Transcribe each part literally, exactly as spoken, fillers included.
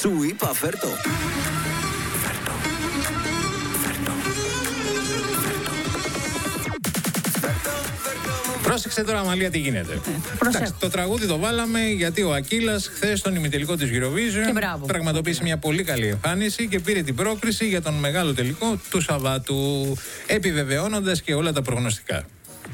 Σου είπα φέρτο. Πρόσεξε τώρα, Αμαλία, τι γίνεται. Ε, Εντάξει, το τραγούδι το βάλαμε γιατί ο Ακύλας χθες στον ημιτελικό της Eurovision πραγματοποίησε μια πολύ καλή εμφάνιση και πήρε την πρόκριση για τον μεγάλο τελικό του Σαββάτου, επιβεβαιώνοντας και όλα τα προγνωστικά.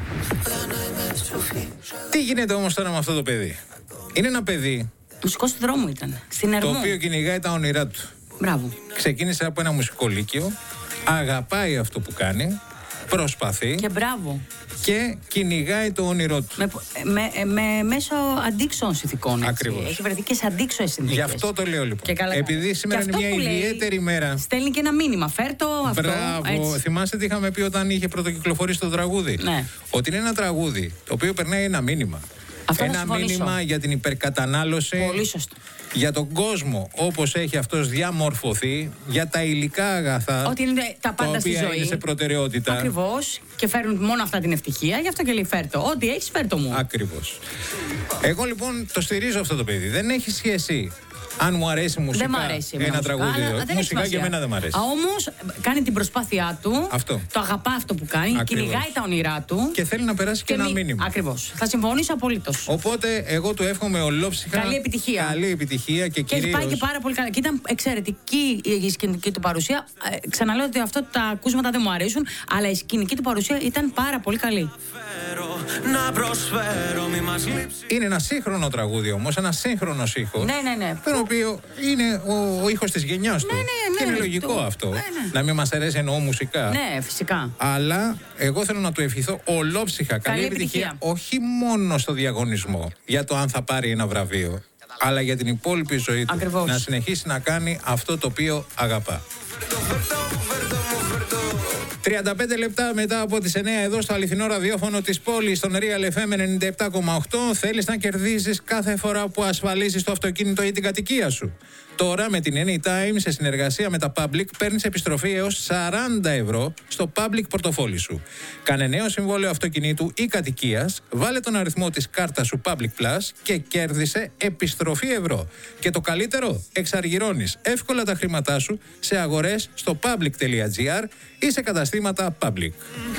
Τι γίνεται όμως τώρα με αυτό το παιδί? Είναι ένα παιδί μουσικός του δρόμου ήταν, στην Ερμό, το οποίο κυνηγάει τα όνειρά του. Μπράβο. Ξεκίνησε από ένα μουσικό λύκειο, αγαπάει αυτό που κάνει, προσπαθεί και μπράβο. Και κυνηγάει το όνειρό του. Με, με, με, μέσω αντίξωων συνθηκών. Ακριβώς. Έχει βρεθεί και σε αντίξωες συνθήκες. Γι' αυτό το λέω λοιπόν. Καλά, επειδή σήμερα είναι μια ιδιαίτερη λέει, μέρα. Στέλνει και ένα μήνυμα. Φέρτο αυτό. Μπράβο. Έτσι. Θυμάστε τι είχαμε πει όταν είχε πρωτοκυκλοφορήσει το τραγούδι? Ναι. Ότι είναι ένα τραγούδι το οποίο περνάει ένα μήνυμα. Αυτό ένα μήνυμα για την υπερκατανάλωση. Πολύ σωστό. Για τον κόσμο όπως έχει αυτός διαμορφωθεί, για τα υλικά αγαθά. Ότι είναι τα πάντα τα στη ζωή. Είναι σε προτεραιότητα. Ακριβώς. Και φέρνουν μόνο αυτά την ευτυχία. Γι' αυτό και λέει φέρτο. Ό,τι έχεις, φέρτο μου. Ακριβώς. Εγώ λοιπόν το στηρίζω αυτό το παιδί. Δεν έχει σχέση αν μου αρέσει μουσικά. Δεν μ' αρέσει ένα μουσικά, τραγούδι. Αλλά, δεν μουσικά και εμένα δεν μ' αρέσει. Όμως κάνει την προσπάθειά του. Αυτό. Το αγαπά αυτό που κάνει. Ακριβώς. Κυνηγάει τα ονειρά του. Και θέλει να περάσει και, και ένα μη... μήνυμα. Ακριβώς. Θα συμφωνήσω απολύτως. Οπότε εγώ του εύχομαι ολόψυχα. Καλή επιτυχία. Καλή επιτυχία και, και κυρίως... έχει πάει και πάρα πολύ καλά. Και ήταν εξαιρετική η σκηνική του παρουσία. Ε, ξαναλέω ότι αυτό τα ακούσματα δεν μου αρέσουν. Αλλά η σκηνική του παρουσία ήταν πάρα πολύ καλή. Να προσφέρω, μη μας λείψει. Είναι ένα σύγχρονο τραγούδι όμως, ένα σύγχρονο ήχος. Ναι, ναι, ναι. Το οποίο είναι ο, ο ήχος της γενιάς του. Ναι, ναι, ναι, και είναι ναι, λογικό το... αυτό. Ναι, ναι. Να μην μας αρέσει εννοώ μουσικά. Ναι, φυσικά. Αλλά εγώ θέλω να του ευχηθώ ολόψυχα καλή, καλή επιτυχία. επιτυχία. Όχι μόνο στο διαγωνισμό για το αν θα πάρει ένα βραβείο, αλλά για την υπόλοιπη ζωή του. Ακριβώς. Να συνεχίσει να κάνει αυτό το οποίο αγαπά. τριάντα πέντε λεπτά μετά από τις εννιά εδώ στο αληθινό ραδιόφωνο της πόλης, στον Real εφ εμ ενενήντα επτά κόμμα οκτώ. Θέλεις να κερδίζεις κάθε φορά που ασφαλίζεις το αυτοκίνητο ή την κατοικία σου? Τώρα με την Anytime σε συνεργασία με τα Public παίρνεις επιστροφή έως σαράντα ευρώ στο Public πορτοφόλι σου. Κάνε νέο συμβόλαιο αυτοκινήτου ή κατοικίας, βάλε τον αριθμό της κάρτας σου Public Plus και κέρδισε επιστροφή ευρώ. Και το καλύτερο, εξαργυρώνεις εύκολα τα χρήματά σου σε αγορές στο public.gr ή σε καταστήματα Public.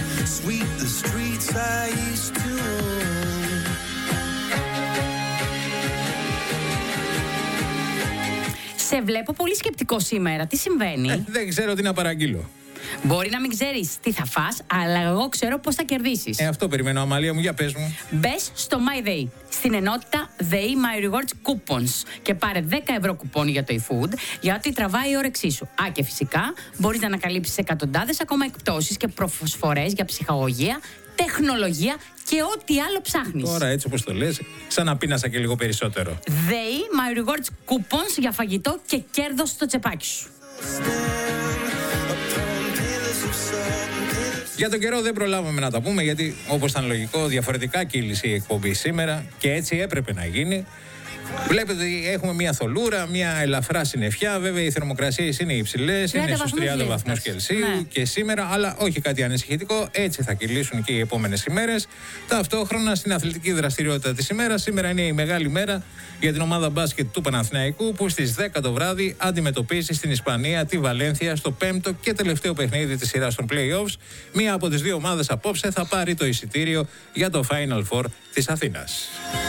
Σε βλέπω πολύ σκεπτικό σήμερα. Τι συμβαίνει? Ε, δεν ξέρω τι να παραγγείλω. Μπορεί να μην ξέρεις τι θα φας, αλλά εγώ ξέρω πώς θα κερδίσεις. Ε, αυτό περιμένω, Αμαλία μου, για πες μου. Μπες στο MyDay, στην ενότητα ΔΕΗ My Rewards Coupons και πάρε δέκα ευρώ κουπόνι για το eFood, γιατί τραβάει η όρεξή σου. Α, και φυσικά μπορείς να ανακαλύψεις εκατοντάδες ακόμα εκπτώσεις και προσφορές για ψυχαγωγία, τεχνολογία και ό,τι άλλο ψάχνεις. Τώρα έτσι όπως το λες, σαν να πίνασα και λίγο περισσότερο. ΔΕΗ My Rewards Coupons για φαγητό και κέρδος στο τσεπάκι σου. Για τον καιρό δεν προλάβαμε να τα πούμε, γιατί όπως ήταν λογικό διαφορετικά κύλησε η εκπομπή σήμερα και έτσι έπρεπε να γίνει. Βλέπετε ότι έχουμε μια θολούρα, μια ελαφρά συννεφιά. Βέβαια οι θερμοκρασίες είναι υψηλές, είναι στους τριάντα βαθμούς Κελσίου ναι. και σήμερα, αλλά όχι κάτι ανησυχητικό. Έτσι θα κυλήσουν και οι επόμενες ημέρες. Ταυτόχρονα στην αθλητική δραστηριότητα της ημέρας, σήμερα είναι η μεγάλη μέρα για την ομάδα μπάσκετ του Παναθηναϊκού, που στις δέκα το βράδυ αντιμετωπίζει στην Ισπανία τη Βαλένθια στο πέμπτο και τελευταίο παιχνίδι της σειράς των play-offs. Μία από τις δύο ομάδες απόψε θα πάρει το εισιτήριο για το Final Four της Αθήνας.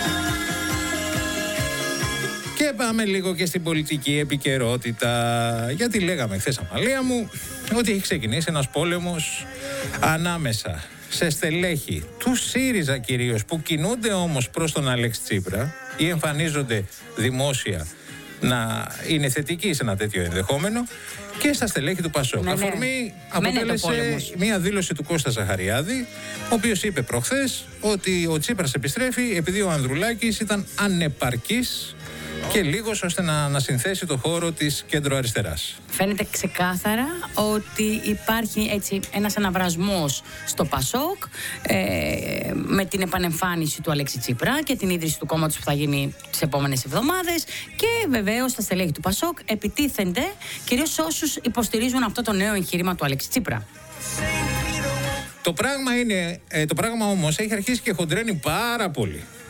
Και πάμε λίγο και στην πολιτική επικαιρότητα, γιατί λέγαμε χθες, Αμαλία μου, ότι έχει ξεκινήσει ένας πόλεμος ανάμεσα σε στελέχη του ΣΥΡΙΖΑ κυρίως, που κινούνται όμως προς τον Αλέξη Τσίπρα ή εμφανίζονται δημόσια να είναι θετικοί σε ένα τέτοιο ενδεχόμενο, και στα στελέχη του ΠΑΣΟΚ. Ναι, ναι. Αφορμή αποτέλεσε μια δήλωση του Κώστα Ζαχαριάδη, ο οποίος είπε προχθές ότι ο Τσίπρας επιστρέφει επειδή ο Ανδρουλάκης ήταν ανεπαρκής και λίγος ώστε να, να συνθέσει το χώρο της κέντρο-αριστεράς. Φαίνεται ξεκάθαρα ότι υπάρχει έτσι ένας αναβρασμός στο ΠΑΣΟΚ ε, με την επανεμφάνιση του Αλέξη Τσίπρα και την ίδρυση του κόμματος που θα γίνει τις επόμενες εβδομάδες, και βεβαίως τα στελέχη του ΠΑΣΟΚ επιτίθενται κυρίως σε όσους υποστηρίζουν αυτό το νέο εγχείρημα του Αλέξη Τσίπρα. Το πράγμα, είναι, ε, το πράγμα όμως έχει αρχίσει και χοντρένει πάρα πολύ.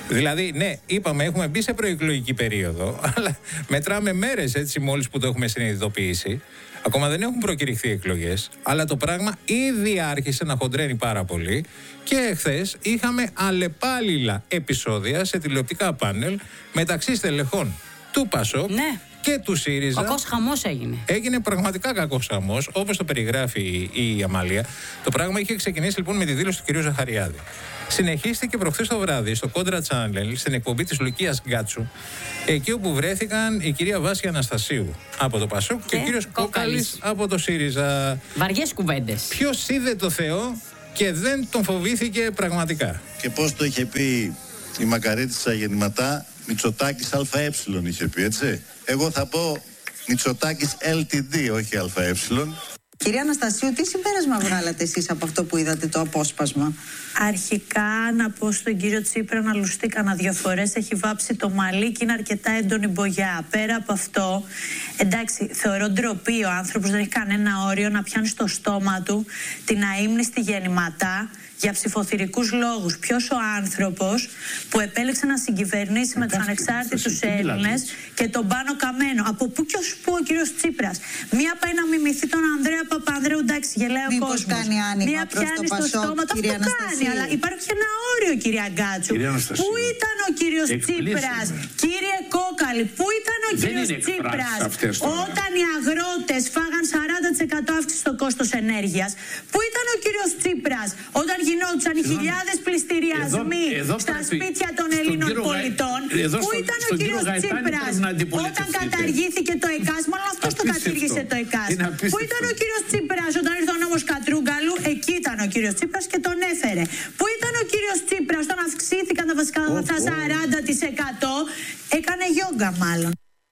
Δηλαδή, ναι, είπαμε, έχουμε μπει σε προεκλογική περίοδο, αλλά μετράμε μέρες έτσι μόλις που το έχουμε συνειδητοποιήσει. Ακόμα δεν έχουν προκηρυχθεί εκλογές, αλλά το πράγμα ήδη άρχισε να χοντρένει πάρα πολύ και χθες είχαμε αλλεπάλληλα επεισόδια σε τηλεοπτικά πάνελ μεταξύ στελεχών του Πασόκ, ναι, και του ΣΥΡΙΖΑ. Κακός χαμός έγινε. Έγινε πραγματικά κακός χαμός, όπως το περιγράφει η Αμαλία. Το πράγμα είχε ξεκινήσει λοιπόν με τη δήλωση του κ. Ζαχαριάδη. Συνεχίστηκε προχθές το βράδυ στο Κόντρα Channel, στην εκπομπή της Λουκίας Γκάτσου, εκεί όπου βρέθηκαν η κυρία Βάση Αναστασίου από το Πασόκ και, και ο κύριος Κόκαλης από το ΣΥΡΙΖΑ. Βαριές κουβέντες. Ποιος είδε το Θεό και δεν τον φοβήθηκε πραγματικά. Και πώς το είχε πει η Μακαρίτης της Αγεννηματά, Μητσοτάκης ΑΕ είχε πει, έτσι. Εγώ θα πω Μητσοτάκης ελ τι ντι, όχι ΑΕ. Κυρία Αναστασίου, τι συμπέρασμα βγάλατε εσείς από αυτό που είδατε το απόσπασμα? Αρχικά να πω στον κύριο Τσίπρα να λουστεί κανένα δύο φορές. Έχει βάψει το μαλλί και είναι αρκετά έντονη μπογιά. Πέρα από αυτό, εντάξει, θεωρώ ντροπή ο άνθρωπος, δεν έχει κανένα όριο να πιάνει στο στόμα του την αείμνηστη γεννηματά για ψηφοθυρικούς λόγους. Ποιος ο άνθρωπος που επέλεξε να συγκυβερνήσει με τους ανεξάρτητους Έλληνες και τον Πάνο Καμένο. Από πού και ως πού ο κύριος Τσίπρας. Μία πάει να μιμηθεί τον Ανδρέα Παπανδρέου, εντάξει, γελάει ο κόσμος. Κάνει άνοιγμα. Μία πιάνει στο στόμα του, αυτό κάνει. Αλλά υπάρχει και ένα όριο, κυρία Γκάτσου. Πού ήταν ο κύριος Τσίπρας, κύριε Κόκαλη, πού ήταν ο κύριος Τσίπρας όταν οι αγρότες φάγαν σαράντα τοις εκατό αύξηση στο κόστος ενέργειας? Πού ήταν ο κύριος Τσίπρας όταν γινόντουσαν οι χιλιάδες πληστηριασμοί στα σπίτια των Ελλήνων πολιτών? Πού ήταν ο κύριος Τσίπρας όταν καταργήθηκε το ΕΚΑΣ? Μάλλον αυτός το κατήργησε το ΕΚΑΣ. Πού ήταν ο κύριος Τσίπρας όταν ήρθε ο νόμος Κατρούγκαλου? Εκεί ήταν ο κύριος Τσίπρας και τον έφερε. Πού ήταν ο κύριος Τσίπρας όταν αυξήθηκαν τα βασικά αγαθά σαράντα τοις εκατό? Έκανε γιόγκα μάλλον.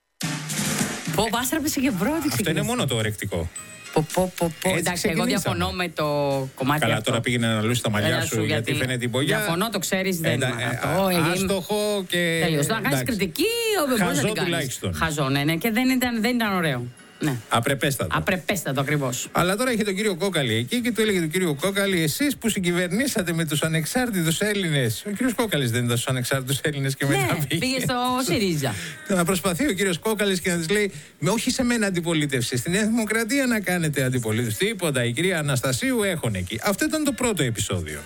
Πω, βάστραπεσε και πρώτη. Αυτό είναι μόνο το ορεκτικό. Πω, πω, πω, πω. Εντάξει, εγώ διαφωνώ με το κομμάτι. Καλά, αυτό. Τώρα πήγαινε να λούσει τα μαλλιά σου, σου γιατί, γιατί φαίνεται την μπογιά. Διαφωνώ, το ξέρεις, δεν είναι αυτό. Άστοχο και. Τελείως. Να κάνεις κριτική, χαζό τουλάχιστον. Χαζό, ναι, ναι, και δεν ήταν, δεν ήταν ωραίο. Ναι. Απρεπέστατο. Απρεπέστατο ακριβώς. Αλλά τώρα έχει τον κύριο Κόκαλη εκεί και του έλεγε τον κύριο Κόκαλη, εσείς που συγκυβερνήσατε με τους ανεξάρτητους Έλληνες. Ο κύριος Κόκαλης δεν ήταν στους ανεξάρτητους Έλληνες και μετά ναι, πήγε. πήγε στο ΣΥΡΙΖΑ. Να προσπαθεί ο κύριος Κόκαλης και να της λέει, με όχι σε μένα αντιπολίτευση, στην Νέα Δημοκρατία να κάνετε αντιπολίτευση. Τίποτα. Η κυρία Αναστασίου έχουν εκεί. Αυτό ήταν το πρώτο επεισόδιο.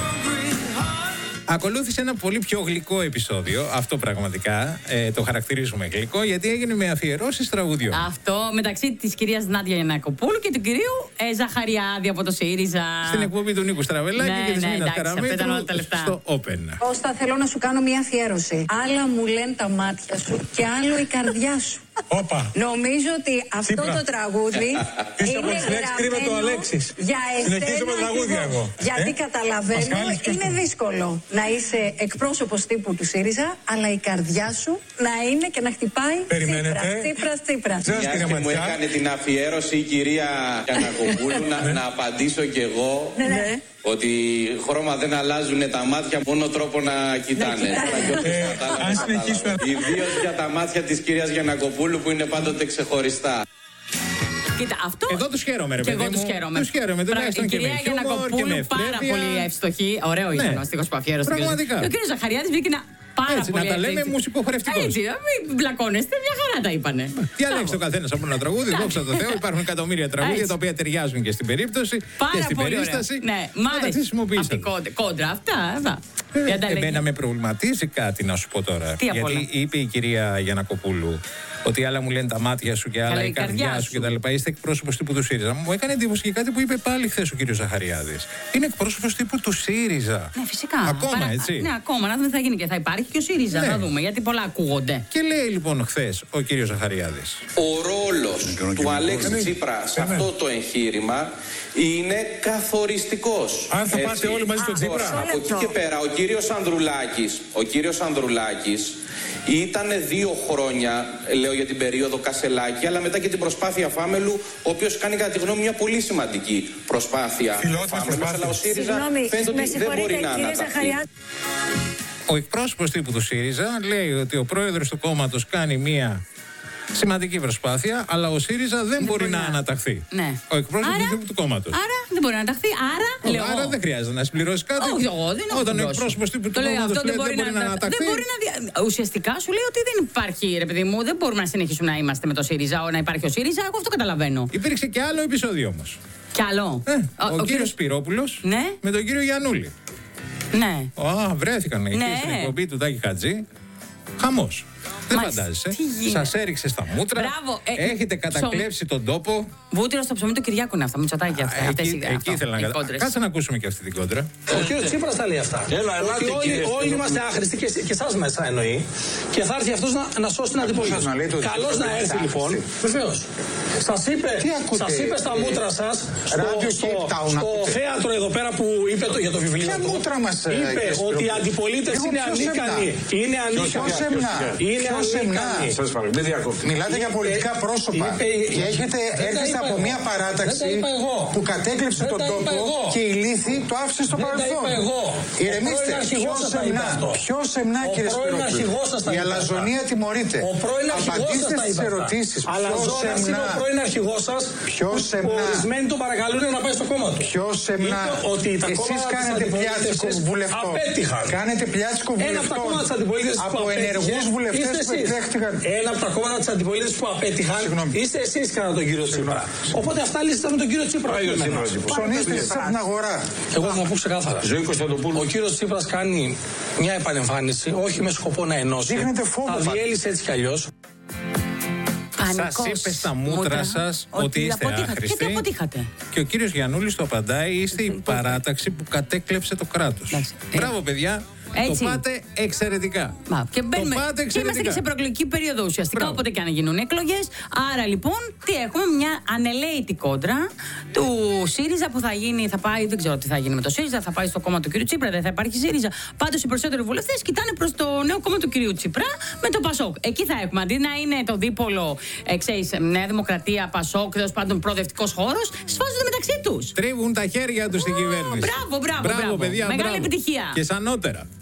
Ακολούθησε ένα πολύ πιο γλυκό επεισόδιο. Αυτό πραγματικά ε, το χαρακτηρίζουμε γλυκό, γιατί έγινε με αφιερώσεις τραγουδιών. Αυτό μεταξύ της κυρίας Νάντια Γιαννακοπούλου και του κυρίου ε, Ζαχαριάδη από το ΣΥΡΙΖΑ. Στην εκπομπή του Νίκου Στραβελάκη ναι, και της ναι, Μίνας Καραμέτρου στο Open. Κώστα, θέλω να σου κάνω μια αφιέρωση. Άλλα μου λένε τα μάτια σου και άλλο η καρδιά σου. Όπα. Νομίζω ότι αυτό Τσίπρα. Το τραγούδι είναι γραμμένο για εσένα, γιατί ε? καταλαβαίνω είναι δύσκολο να είσαι εκπρόσωπος τύπου του ΣΥΡΙΖΑ, αλλά η καρδιά σου να είναι και να χτυπάει Τσίπρας, Τσίπρας, Τσίπρας. Μια και μου έκανε την αφιέρωση η κυρία Γιαννακοπούλου να, να απαντήσω κι εγώ. Ναι, ναι. Ότι χρώμα δεν αλλάζουν τα μάτια, μόνο τρόπο να κοιτάνε. Ιδίως για τα μάτια της κυρίας Γιαννακοπούλου που είναι πάντοτε ξεχωριστά. Κοίτα, αυτό... Εδώ τους χαίρομαι, ρε παιδί μου. Και εγώ τους χαίρομαι. Τους χαίρομαι, τουλάχιστον και με χιούμορ και με ευτρέπεια. Πάρα πολύ ευστοχή. Ωραίο ήταν ο στίχος που αφιέρωσε. Πραγματικά. Και ο κύριος Ζαχαριάδης βγήκε να... Πάρα έτσι, πολύ, να τα λέμε μουσικοχορευτικώς. Έτσι, μην μπλακώνεστε, μια χαρά τα είπανε. Διαλέξτε ο καθένας από ένα τραγούδι, δόξα τω Θεώ. Υπάρχουν εκατομμύρια τραγούδια τα οποία ταιριάζουν και στην περίπτωση πάρα και στην περίσταση. Ναι, μ' αρέσει. Αυτή κόντρα, αυτά. Εμένα με προβληματίζει κάτι να σου πω τώρα. Γιατί είπε η κυρία Γιαννακοπούλου ότι άλλα μου λένε τα μάτια σου και άλλα η καρδιά σου κτλ. Είστε εκπρόσωπος τύπου του ΣΥΡΙΖΑ. Μου έκανε εντύπωση και κάτι που είπε πάλι χθες ο κύριος Ζαχαριάδης. Είναι εκπρόσωπος τύπου του ΣΥΡΙΖΑ. Ναι, φυσικά. Ακόμα, Παρα... έτσι. Ναι, ακόμα. Να δούμε τι θα γίνει και θα υπάρχει και ο ΣΥΡΙΖΑ. Ναι. Θα δούμε, γιατί πολλά ακούγονται. Και λέει λοιπόν χθες ο κύριος Ζαχαριάδης. Ο ρόλος του Αλέξη Τσίπρα σε αυτό το εγχείρημα είναι καθοριστικός. Αν θα πάτε όλοι μαζί στον Τσίπρα. Από εκεί και πέρα, ο κύριος Ανδρουλάκης, ο κύριος Ανδρουλάκης ήτανε δύο χρόνια, λέω για την περίοδο Κασελάκη, αλλά μετά και την προσπάθεια Φάμελου, ο οποίος κάνει κατά τη γνώμη μια πολύ σημαντική προσπάθεια. Φάμελου, αλλά ο ΣΥΡΙΖΑ φαίνεται ότι δεν μπορεί να αναταχθεί. Ο εκπρόσωπος τύπου του ΣΥΡΙΖΑ λέει ότι ο πρόεδρος του κόμματος κάνει μια Σημαντική προσπάθεια, αλλά ο ΣΥΡΙΖΑ δεν, δεν μπορεί να, να αναταχθεί. Ναι. Ο εκπρόσωπος του κόμματος. Άρα δεν μπορεί να αναταχθεί. Άρα, λέω, άρα δεν χρειάζεται να συμπληρώσει κάτι. Όχι, εγώ δεν έχω. Όταν ο εκπρόσωπος του κόμματος δεν μπορεί να, να αναταχθεί. Δεν μπορεί να, ουσιαστικά σου λέει ότι δεν υπάρχει, ρε παιδί μου, δεν μπορούμε να συνεχίσουμε να είμαστε με το ΣΥΡΙΖΑ, να υπάρχει ο ΣΥΡΙΖΑ. Εγώ αυτό καταλαβαίνω. Υπήρξε και άλλο επεισόδιο όμως. Κι άλλο. Ε, ο, ο, ο κύριος Σπυρόπουλος ναι. με τον κύριο Γιαννούλη. Ναι. Α, βρέθηκαν εκεί ναι. στην εκπομπή του Τάκη Χατζή. Χαμός. Δεν φαντάζεσαι. Σας έριξε στα μούτρα. Μπράβο, ε, έχετε κατακλέψει τον τόπο. Βούτυρο στο ψωμί του Κυριάκου είναι αυτά. Μητσοτάκη αυτά. Εκεί, εκεί, εκεί ήθελα να καταλάβω. Κάτσε να ακούσουμε και αυτή την κόντρα. Ο κύριος Τσίπρας τα λέει αυτά. Έλα, ελάτε, όλοι, όλοι είμαστε άχρηστοι και, και εσάς μέσα εννοεί. Και θα έρθει αυτός να, να σώσει την αντιπολίτευση. Καλώς να έρθει λοιπόν. Βεβαίως. Σας είπε, σας είπε στα μούτρα σας στο, στο, στο θέατρο εδώ πέρα που είπε το, για το βιβλίο του. Είπε ότι η αντιπολίτευση είναι ανίκανη. Είναι ανίκανη. Ποιο σεμνά. Μιλάτε για πολιτικά πρόσωπα και έχετε έρχεστε από μια παράταξη που κατέκλεψε τον τόπο και η λύθη το άφησε στο παρελθόν. Ηρεμήστε. Ποιο σεμνά, κύριε Σπυρόπουλο? Η αλαζονία τιμωρείται. Απαντήστε στις ερωτήσεις. Ποιο σεμνά? Ο πρώην αρχηγός σας, ποιο σεμνά? Ορισμένοι τον παρακαλούν να πάει στο κόμμα του. Ποιο σεμνά? Εσείς κάνετε πλιάτσικο βουλευτών. Κάνετε πλιάτσικο βουλευτών από ενεργούς βουλευτές που εκδέχτηκαν. Ένα από τα κόμματα της αντιπολίτευσης που απέτυχαν είστε εσείς κατά τον κύριο Τσίπρα. Οπότε αυτά λύσετε με τον κύριο Τσίπρα. Ψωνίστε εσείς από την αγορά. Εγώ θα πω ξεκάθαρα. Ο κύριος Τσίπρας κάνει μια επανεμφάνιση, όχι με σκοπό να ενώσει. Δείχνετε φόβο. Θα διέλυσε έτσι κι αλλιώς. Σας είπε στα μούτρα σας ότι, ότι είστε άχρηστοι. Και τι αποτύχατε. Και ο κύριος Γιαννούλης το απαντάει, είστε η παράταξη που κατέκλεψε το κράτος. Μπράβο, παιδιά. Έτσι. Το πάτε εξαιρετικά. Μα, και, μπαίνουμε, το πάτε εξαιρετικά. Και είμαστε και σε προεκλογική περίοδο ουσιαστικά. Μπράβο. Όποτε και αν γίνουν εκλογές. Άρα λοιπόν, τι έχουμε, μια ανελαίτη κόντρα του ΣΥΡΙΖΑ που θα γίνει, θα πάει, δεν ξέρω τι θα γίνει με το ΣΥΡΙΖΑ, θα πάει στο κόμμα του κ. Τσίπρα, δεν θα υπάρχει ΣΥΡΙΖΑ. Πάντως οι περισσότεροι βουλευτές κοιτάνε προς το νέο κόμμα του κ. Τσίπρα με το ΠΑΣΟΚ. Εκεί θα έχουμε. Αντί να είναι το δίπολο, ε, ξέρεις, Νέα Δημοκρατία, ΠΑΣΟΚ, τέλος πάντων προοδευτικός χώρος, σφάζονται μεταξύ τους. Τρίβουν τα χέρια τους στην κυβέρνηση. Μπράβο, μπράβο, μπράβο, μπράβο. παιδιά. Μεγάλη μπράβο. επιτυχία. Και σανότερα.